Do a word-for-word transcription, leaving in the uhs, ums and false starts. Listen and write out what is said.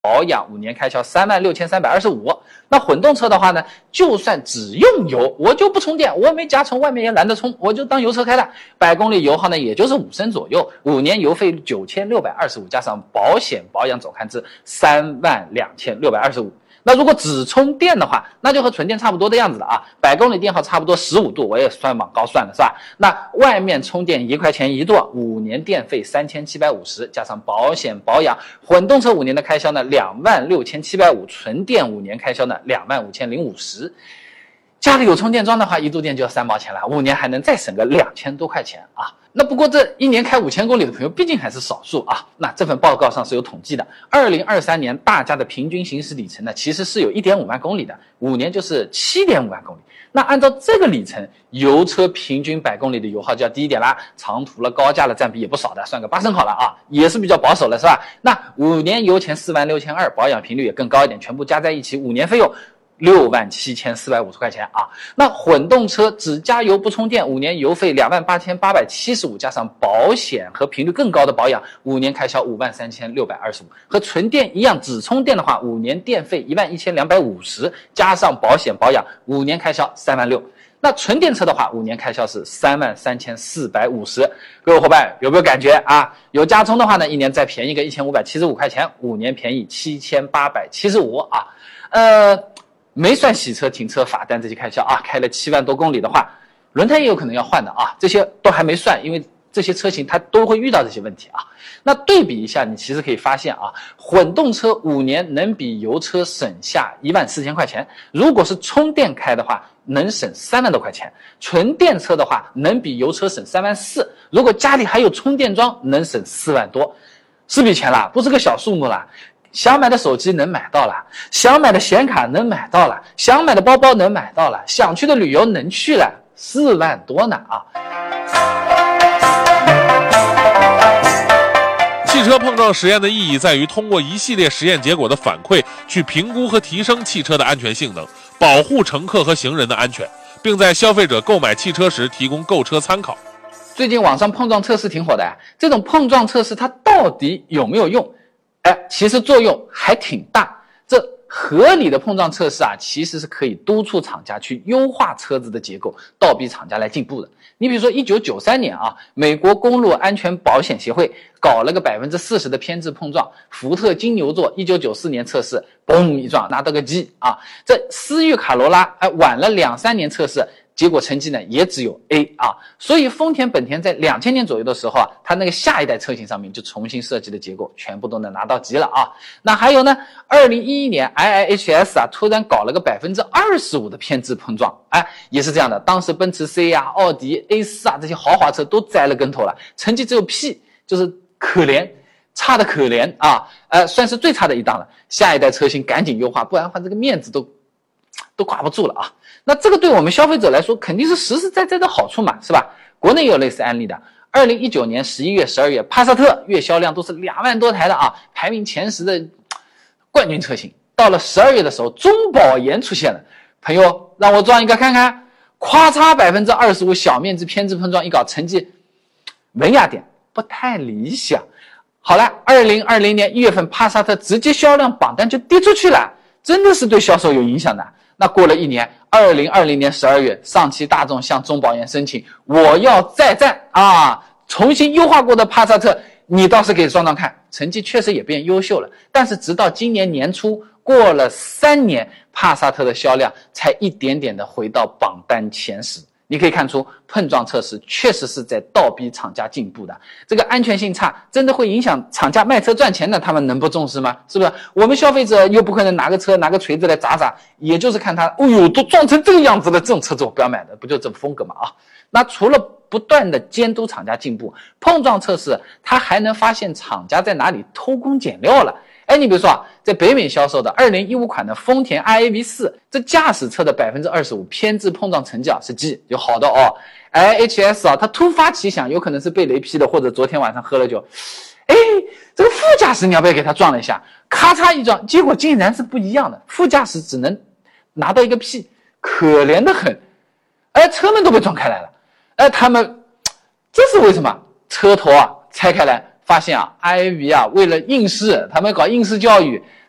保养五年开销三万六千三百二十五。那混动车的话呢，就算只用油，我就不充电，我没加充，外面也懒得充，我就当油车开了，百公里油耗呢也就是五升左右，五年油费九千六百二十五，加上保险保养总看支三万两千六百二十五。那如果只充电的话，那就和纯电差不多的样子了啊，百公里电耗差不多十五度，我也算往高算了是吧？那外面充电一块钱一度，五年电费三千七百五十，加上保险保养，混动车五年的开销呢两万六千七百五，纯电五年开销呢两万五千零五十。家里有充电桩的话，一度电就要三毛钱了，五年还能再省个两千多块钱啊。那不过这一年开五千公里的朋友毕竟还是少数啊。那这份报告上是有统计的，二零二三年大家的平均行驶里程呢，其实是有 一点五万公里的，五年就是 七点五万公里。那按照这个里程，油车平均百公里的油耗就要低一点啦，长途了高价了占比也不少的，算个八升好了啊，也是比较保守了是吧？那五年油钱四万六千二，保养频率也更高一点，全部加在一起，五年费用六万七千四百五十块钱啊。那混动车只加油不充电，五年油费两万八千八百七十五，加上保险和频率更高的保养，五年开销五万三千六百二十五。和纯电一样，只充电的话，五年电费一万一千两百五十，加上保险保养，五年开销三万六。那纯电车的话，五年开销是三万三千四百五十。各位伙伴有没有感觉啊？有加充的话呢，一年再便宜个一千五百七十五块钱，五年便宜七千八百七十五啊。呃。没算洗车、停车、罚单这些开销啊，开了七万多公里的话，轮胎也有可能要换的啊，这些都还没算，因为这些车型它都会遇到这些问题啊。那对比一下，你其实可以发现啊，混动车五年能比油车省下一万四千块钱，如果是充电开的话，能省三万多块钱；纯电车的话，能比油车省三万四，如果家里还有充电桩，能省四万多，是笔钱啦，不是个小数目啦。想买的手机能买到了，想买的显卡能买到了，想买的包包能买到了，想去的旅游能去了，四万多呢啊！ 汽车碰撞实验的意义在于通过一系列实验结果的反馈，去评估和提升汽车的安全性能，保护乘客和行人的安全，并在消费者购买汽车时提供购车参考。 最近网上碰撞测试挺火的啊，这种碰撞测试它到底有没有用？哎，其实作用还挺大。这合理的碰撞测试啊，其实是可以督促厂家去优化车子的结构，倒逼厂家来进步的。你比如说一九九三年啊，美国公路安全保险协会搞了个 百分之四十 的偏置碰撞，福特金牛座一九九四年测试，嘣一撞拿到个 G 啊。这思域卡罗拉哎晚了两三年测试，结果成绩呢也只有 A 啊，所以丰田本田在两千年左右的时候啊，它那个下一代车型上面就重新设计的结构，全部都能拿到级了啊。那还有呢，二零一一年 I I H S 啊突然搞了个 百分之二十五 的偏置碰撞，哎，也是这样的，当时奔驰 C 啊、奥迪 A 四 啊这些豪华车都栽了跟头了，成绩只有 P， 就是可怜，差的可怜啊，呃，算是最差的一档了。下一代车型赶紧优化，不然的话这个面子都都挂不住了啊。那这个对我们消费者来说肯定是实实在在的好处嘛，是吧？国内也有类似案例的。二零一九年十一月、十二月，帕萨特月销量都是两万多台的啊，排名前十的冠军车型。到了十二月的时候，中保研出现了，朋友让我装一个看看，咵嚓 百分之二十五 小面积偏置碰撞一搞，成绩文雅点，不太理想。好了，二零二零年一月份，帕萨特直接销量榜单就跌出去了，真的是对销售有影响的。那过了一年，二零二零年十二月，上汽大众向中保研申请，我要再战啊！重新优化过的帕萨特，你倒是可以装装看，成绩确实也变优秀了。但是直到今年年初，过了三年，帕萨特的销量才一点点的回到榜单前十。你可以看出，碰撞测试确实是在倒逼厂家进步的。这个安全性差，真的会影响厂家卖车赚钱的，他们能不重视吗？是不是？我们消费者又不可能拿个车拿个锤子来砸砸，也就是看他，哦呦，都撞成这个样子了，这种车子我不要买的，不就这风格嘛啊？那除了不断的监督厂家进步，碰撞测试它还能发现厂家在哪里偷工减料了。哎，你比如说啊，在北美销售的二零一五款的丰田 I A V 四，这驾驶侧的 百分之二十五 偏置碰撞成绩啊是 G， 有好的哦。I H S 啊，它突发奇想，有可能是被雷劈的，或者昨天晚上喝了酒。哎，这个副驾驶你要不要给他撞了一下？咔嚓一撞，结果竟然是不一样的，副驾驶只能拿到一个 P， 可怜得很。哎，车门都被撞开来了。哎，他们这是为什么？车头啊拆开来。发现啊 ，I A V 啊，为了应试，他们搞应试教育，